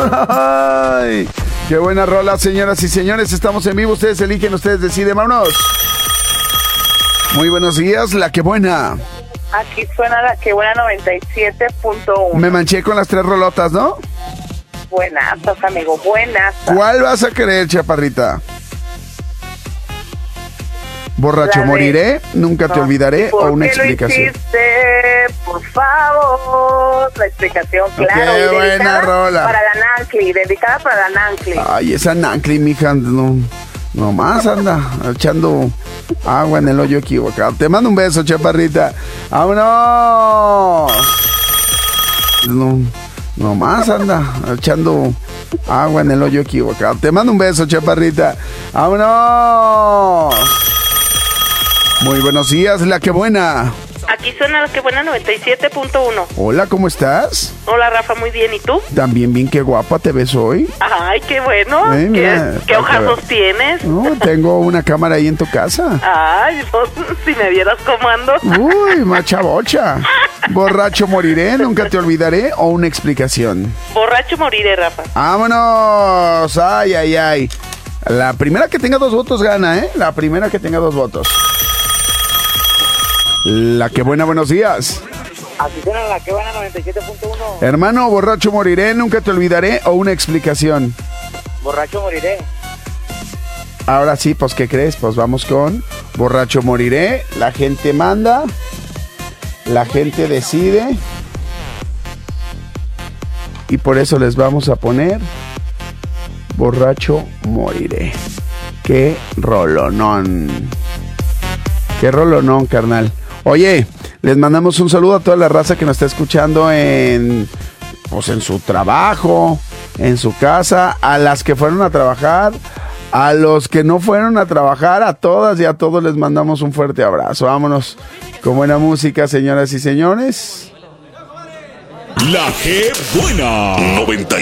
Ay, qué buena rola, señoras y señores. Estamos en vivo, ustedes eligen, ustedes deciden. Vámonos. Muy buenos días, la que buena. Aquí suena la que buena 97.1. Me manché con las 3 rolotas, ¿no? Buenazas, amigo, buenazas. ¿Cuál vas a querer, chaparrita? ¿Borracho moriré? ¿Nunca te olvidaré? ¿O una explicación? ¿Por qué lo hiciste? Por favor. La explicación, claro. Qué buena rola. Para la Nancli, dedicada para la Nancli. Ay, esa Nancli, mija, no más anda echando agua en el hoyo equivocado. Te mando un beso, chaparrita. ¡Vámonos! No más anda echando agua en el hoyo equivocado. Te mando un beso, chaparrita. ¡Vámonos! Muy buenos días, la que buena. Aquí suena la que buena 97.1. Hola, ¿cómo estás? Hola, Rafa, muy bien. ¿Y tú? También bien, qué guapa te ves hoy. Ay, qué bueno. Mira, ¿Qué ojazos tienes? No, tengo una cámara ahí en tu casa. Ay, pues, si me vieras cómo ando. Uy, macha bocha. ¿Borracho moriré? ¿Nunca te olvidaré? ¿O una explicación? Borracho moriré, Rafa. ¡Vámonos! ¡Ay, ay, ay! La primera que tenga 2 votos gana, ¿eh? La primera que tenga 2 votos. La que buena, buenos días. Aquí suena la que buena 97.1. Hermano, borracho moriré, nunca te olvidaré, o una explicación. Borracho moriré. Ahora sí, pues, ¿qué crees? Pues vamos con borracho moriré. La gente manda, la gente decide, y por eso les vamos a poner borracho moriré. ¡Qué rolonón! ¡Qué rolonón, carnal! Oye, les mandamos un saludo a toda la raza que nos está escuchando en su trabajo, en su casa, a las que fueron a trabajar, a los que no fueron a trabajar, a todas y a todos les mandamos un fuerte abrazo. Vámonos con buena música, señoras y señores. La que buena 90.